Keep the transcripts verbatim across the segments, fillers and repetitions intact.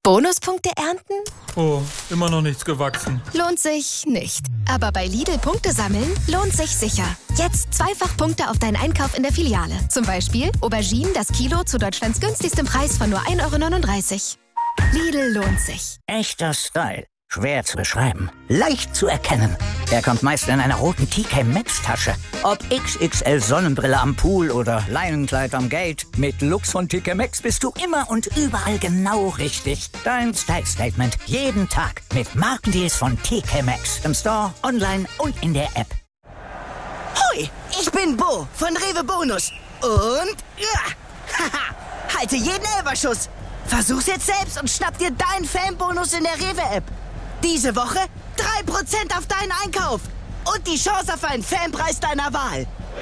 Bonuspunkte ernten? Oh, immer noch nichts gewachsen. Lohnt sich nicht. Aber bei Lidl Punkte sammeln lohnt sich sicher. Jetzt zweifach Punkte auf deinen Einkauf in der Filiale. Zum Beispiel Auberginen das Kilo zu Deutschlands günstigstem Preis von nur ein Euro neununddreißig. Lidl lohnt sich. Echter Style. Schwer zu beschreiben. Leicht zu erkennen. Er kommt meist in einer roten T K Maxx Tasche. Ob X X L Sonnenbrille am Pool oder Leinenkleid am Gate. Mit Lux von T K Maxx bist du immer und überall genau richtig. Dein Style Statement. Jeden Tag. Mit Markendeals von T K Maxx. Im Store, online und in der App. Hoi, ich bin Bo von Rewe Bonus. Und... Ja, haha, halte jeden Elferschuss. Versuch's jetzt selbst und schnapp dir deinen Fanbonus in der Rewe-App. Diese Woche drei Prozent auf deinen Einkauf. Und die Chance auf einen Fanpreis deiner Wahl.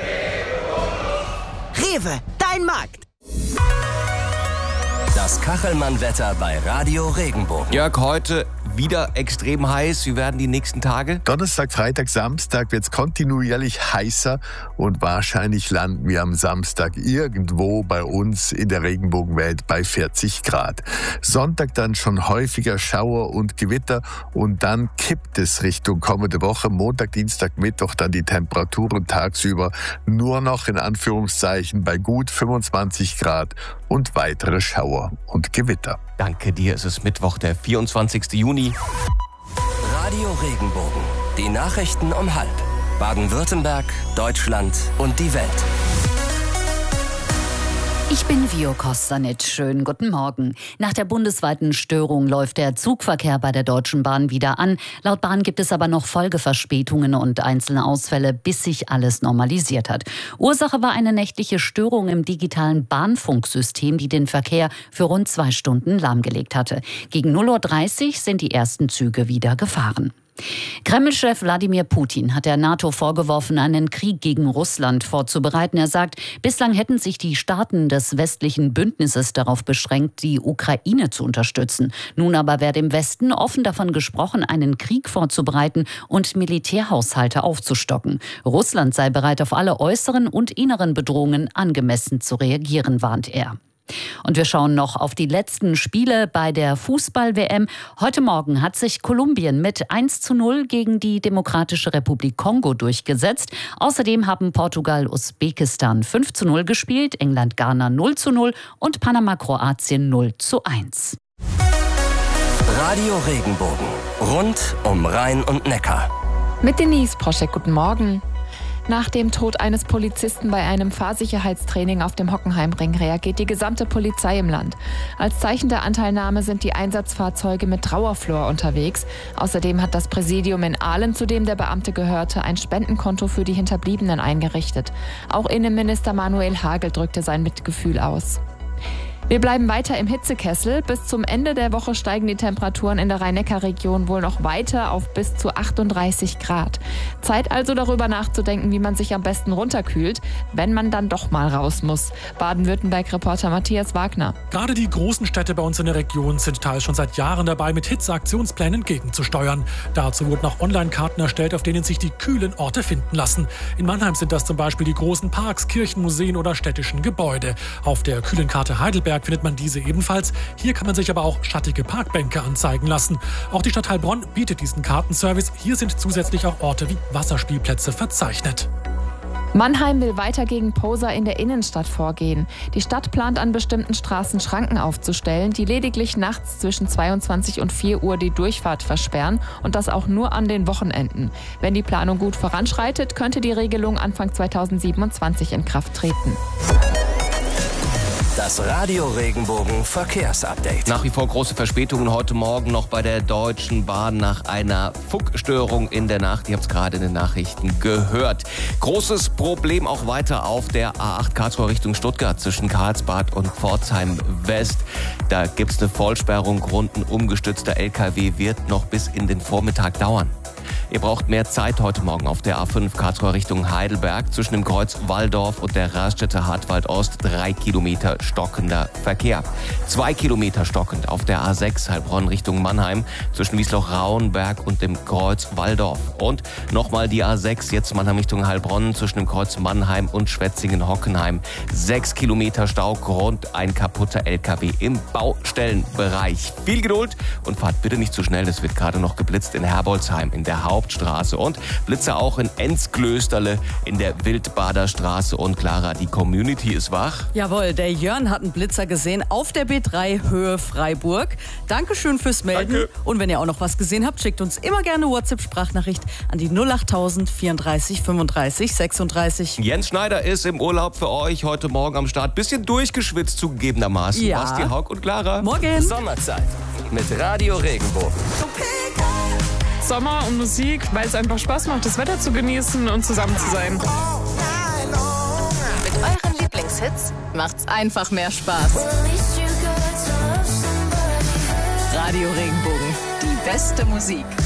Rewe, dein Markt. Das Kachelmann-Wetter bei Radio Regenbogen. Jörg, heute wieder extrem heiß. Wie werden die nächsten Tage? Donnerstag, Freitag, Samstag wird es kontinuierlich heißer und wahrscheinlich landen wir am Samstag irgendwo bei uns in der Regenbogenwelt bei vierzig Grad. Sonntag dann schon häufiger Schauer und Gewitter und dann kippt es Richtung kommende Woche. Montag, Dienstag, Mittwoch dann die Temperaturen tagsüber nur noch in Anführungszeichen bei gut fünfundzwanzig Grad und weitere Schauer und Gewitter. Danke dir, es ist Mittwoch, der vierundzwanzigsten Juni. Radio Regenbogen. Die Nachrichten um halb. Baden-Württemberg, Deutschland und die Welt. Ich bin Vio Kostanic. Schönen guten Morgen. Nach der bundesweiten Störung läuft der Zugverkehr bei der Deutschen Bahn wieder an. Laut Bahn gibt es aber noch Folgeverspätungen und einzelne Ausfälle, bis sich alles normalisiert hat. Ursache war eine nächtliche Störung im digitalen Bahnfunksystem, die den Verkehr für rund zwei Stunden lahmgelegt hatte. Gegen null Uhr dreißig sind die ersten Züge wieder gefahren. Kreml-Chef Wladimir Putin hat der NATO vorgeworfen, einen Krieg gegen Russland vorzubereiten. Er sagt, bislang hätten sich die Staaten des westlichen Bündnisses darauf beschränkt, die Ukraine zu unterstützen. Nun aber werde im Westen offen davon gesprochen, einen Krieg vorzubereiten und Militärhaushalte aufzustocken. Russland sei bereit, auf alle äußeren und inneren Bedrohungen angemessen zu reagieren, warnt er. Und wir schauen noch auf die letzten Spiele bei der Fußball-W M. Heute Morgen hat sich Kolumbien mit eins zu null gegen die Demokratische Republik Kongo durchgesetzt. Außerdem haben Portugal Usbekistan fünf zu null gespielt, England Ghana null zu null und Panama Kroatien null zu eins. Radio Regenbogen. Rund um Rhein und Neckar. Mit Denise Proschek, guten Morgen. Nach dem Tod eines Polizisten bei einem Fahrsicherheitstraining auf dem Hockenheimring reagiert die gesamte Polizei im Land. Als Zeichen der Anteilnahme sind die Einsatzfahrzeuge mit Trauerflor unterwegs. Außerdem hat das Präsidium in Aalen, zu dem der Beamte gehörte, ein Spendenkonto für die Hinterbliebenen eingerichtet. Auch Innenminister Manuel Hagel drückte sein Mitgefühl aus. Wir bleiben weiter im Hitzekessel. Bis zum Ende der Woche steigen die Temperaturen in der Rhein-Neckar-Region wohl noch weiter auf bis zu achtunddreißig Grad. Zeit also darüber nachzudenken, wie man sich am besten runterkühlt, wenn man dann doch mal raus muss. Baden-Württemberg-Reporter Matthias Wagner. Gerade die großen Städte bei uns in der Region sind teils schon seit Jahren dabei, mit Hitzeaktionsplänen gegenzusteuern. Dazu wurden auch Online-Karten erstellt, auf denen sich die kühlen Orte finden lassen. In Mannheim sind das zum Beispiel die großen Parks, Kirchen, Museen oder städtischen Gebäude. Auf der kühlen Karte Heidelberg findet man diese ebenfalls. Hier kann man sich aber auch schattige Parkbänke anzeigen lassen. Auch die Stadt Heilbronn bietet diesen Kartenservice. Hier sind zusätzlich auch Orte wie Wasserspielplätze verzeichnet. Mannheim will weiter gegen Poser in der Innenstadt vorgehen. Die Stadt plant an bestimmten Straßen Schranken aufzustellen, die lediglich nachts zwischen zweiundzwanzig und vier Uhr die Durchfahrt versperren und das auch nur an den Wochenenden. Wenn die Planung gut voranschreitet, könnte die Regelung Anfang zweitausendsiebenundzwanzig in Kraft treten. Das Radio Regenbogen Verkehrsupdate. Nach wie vor große Verspätungen heute Morgen noch bei der Deutschen Bahn nach einer Funkstörung in der Nacht. Ihr habt es gerade in den Nachrichten gehört. Großes Problem auch weiter auf der A acht Karlsruhe Richtung Stuttgart zwischen Karlsbad und Pforzheim West. Da gibt es eine Vollsperrung. Rund ein umgestützter L K W wird noch bis in den Vormittag dauern. Ihr braucht mehr Zeit heute Morgen auf der A fünf Karlsruhe Richtung Heidelberg. Zwischen dem Kreuz Walldorf und der Raststätte Hartwald Ost drei Kilometer stockender Verkehr. Zwei Kilometer stockend auf der A sechs Heilbronn Richtung Mannheim zwischen Wiesloch-Rauenberg und dem Kreuz Walldorf. Und nochmal die A sechs, jetzt Mannheim Richtung Heilbronn zwischen dem Kreuz Mannheim und Schwetzingen-Hockenheim. Sechs Kilometer Stau, Grund ein kaputter L K W im Baustellenbereich. Viel Geduld und fahrt bitte nicht zu schnell. Es wird gerade noch geblitzt in Herbolzheim in der Hauptstraße und Blitze auch in Enzklösterle in der Wildbader Straße. Und Clara, die Community ist wach. Jawohl, der Jörn hat einen Blitzer gesehen auf der B drei Höhe Freiburg. Dankeschön fürs Melden. Danke. Und wenn ihr auch noch was gesehen habt, schickt uns immer gerne WhatsApp-Sprachnachricht an die null achttausend vierunddreißig fünfunddreißig sechsunddreißig. Jens Schneider ist im Urlaub für euch heute Morgen am Start. Bisschen durchgeschwitzt zugegebenermaßen. Ja. Basti, Haug und Clara. Morgen. Sommerzeit mit Radio Regenbogen. Sommer und Musik, weil es einfach Spaß macht, das Wetter zu genießen und zusammen zu sein. Mit euren Lieblingshits macht's einfach mehr Spaß. Radio Regenbogen, die beste Musik.